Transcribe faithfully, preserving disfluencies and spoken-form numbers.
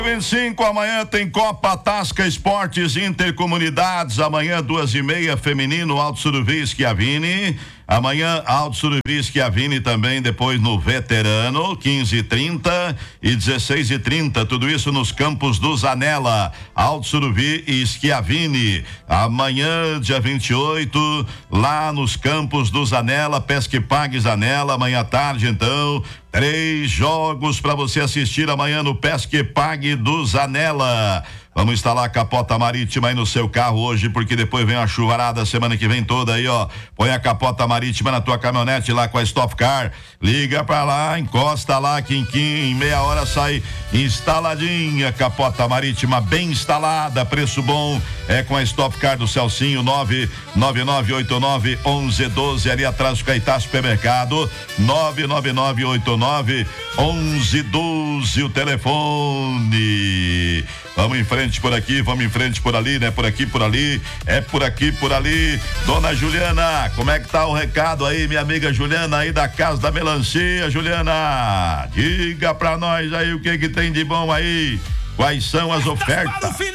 vinte e cinco, amanhã tem Copa Tasca Esportes Intercomunidades, amanhã duas e meia, feminino, Alto Surubim, Schiavini. Amanhã, Alto Surubim, Schiavini também, depois no Veterano, quinze e trinta e dezesseis e trinta, tudo isso nos campos do Zanella, Alto Surubim e Schiavini. Amanhã, dia vinte e oito, lá nos campos do Zanella, Pesca e Pague Zanella, amanhã à tarde, então, três jogos para você assistir amanhã no Pesca e Pague do Zanella. Vamos instalar a capota marítima aí no seu carro hoje, porque depois vem a chuvarada semana que vem toda aí, ó. Põe a capota marítima na tua caminhonete lá com a Stop Car. Liga pra lá, encosta lá, que em meia hora sai instaladinha. Capota marítima bem instalada, preço bom. É com a Stop Car do Celcinho, nove nove nove oito nove um um um dois, ali atrás do Caetá Supermercado, nove nove nove oito nove um um um dois, o telefone. Vamos em frente por aqui, vamos em frente por ali, né? Por aqui, por ali, é por aqui, por ali. Dona Juliana, como é que tá o recado aí, minha amiga Juliana aí da Casa da Melancia, Juliana? Diga pra nós aí o que que tem de bom aí, quais são as ofertas.